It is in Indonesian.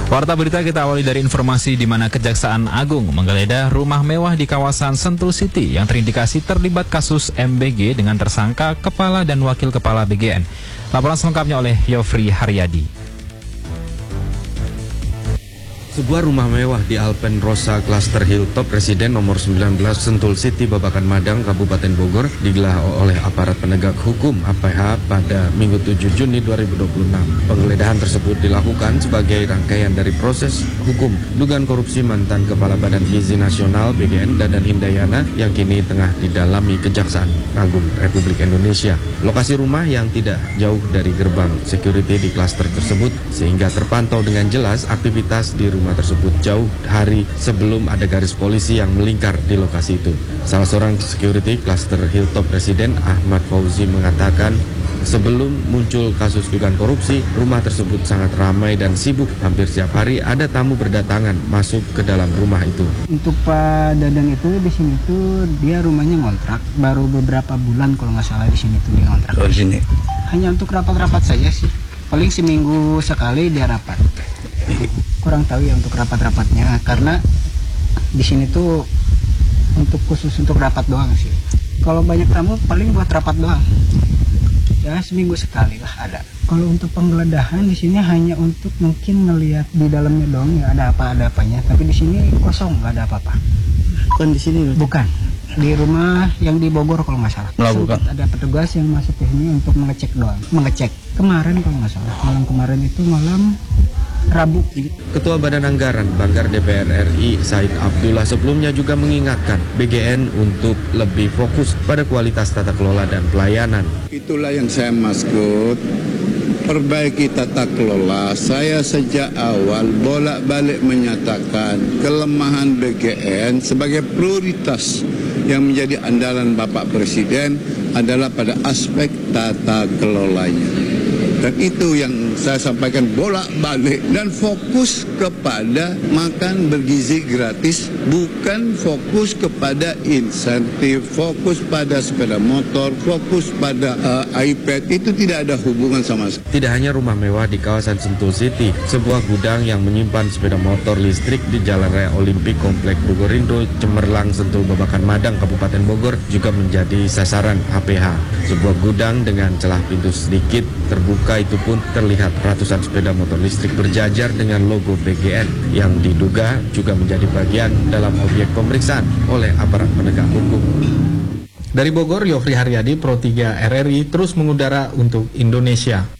Warta berita kita awali dari informasi di mana Kejaksaan Agung menggeledah rumah mewah di kawasan Sentul City yang terindikasi terlibat kasus MBG dengan tersangka kepala dan wakil kepala BGN. Laporan selengkapnya oleh Yofri Haryadi. Sebuah rumah mewah di Alpen Rosa Cluster Hilltop Residen nomor 19 Sentul City, Babakan Madang, Kabupaten Bogor digelar oleh aparat penegak hukum APH pada Minggu 7 Juni 2026. Penggeledahan tersebut dilakukan sebagai rangkaian dari proses hukum dugaan korupsi mantan Kepala Badan Gizi Nasional BGN Dadan Hindayana yang kini tengah didalami Kejaksaan Agung Republik Indonesia. Lokasi rumah yang tidak jauh dari gerbang security di klaster tersebut sehingga terpantau dengan jelas aktivitas di rumah tersebut jauh hari sebelum ada garis polisi yang melingkar di lokasi itu. Salah seorang security klaster Hilltop Residen Ahmad Fauzi mengatakan sebelum muncul kasus dugaan korupsi, rumah tersebut sangat ramai dan sibuk. Hampir setiap hari ada tamu berdatangan masuk ke dalam rumah itu. Untuk Pak Dadan itu di sini tuh dia rumahnya ngontrak, baru beberapa bulan kalau nggak salah di sini tuh dia ngontrak. Di sini hanya untuk rapat-rapat saja sih. Paling seminggu sekali dia rapat. Kurang tahu ya untuk rapat-rapatnya, karena di sini tuh khusus untuk rapat doang sih. Kalau banyak tamu paling buat rapat doang. Ya seminggu sekali lah ada. Kalau untuk penggeledahan di sini hanya untuk mungkin melihat di dalamnya doang ya ada apa-apanya. Tapi di sini kosong, nggak ada apa-apa. Bukan di sini? Bukan. Di rumah yang di Bogor kalau nggak salah. Melakukan. Ada petugas yang masuk ke sini untuk mengecek doang. Mengecek kemarin kalau nggak salah. Malam kemarin itu malam Rabu. Ketua Badan Anggaran Banggar DPR RI Said Abdullah sebelumnya juga mengingatkan BGN untuk lebih fokus pada kualitas tata kelola dan pelayanan. Itulah yang saya maksud, perbaiki tata kelola. Saya sejak awal bolak-balik menyatakan kelemahan BGN sebagai prioritas yang menjadi andalan Bapak Presiden adalah pada aspek tata kelolanya. Dan itu yang saya sampaikan bolak-balik, dan fokus kepada makan bergizi gratis, bukan fokus kepada insentif, fokus pada sepeda motor, fokus pada iPad. Itu tidak ada hubungan sama sekali. Tidak hanya rumah mewah di kawasan Sentul City, sebuah gudang yang menyimpan sepeda motor listrik di Jalan Raya Olimpik Komplek Bogorindo, Cemerlang, Sentul, Babakan Madang, Kabupaten Bogor juga menjadi sasaran APH. Sebuah gudang dengan celah pintu sedikit terbuka itu pun terlihat ratusan sepeda motor listrik berjajar dengan logo BGN yang diduga juga menjadi bagian dalam objek pemeriksaan oleh aparat penegak hukum. Dari Bogor, Yofri Haryadi, Pro 3 RRI terus mengudara untuk Indonesia.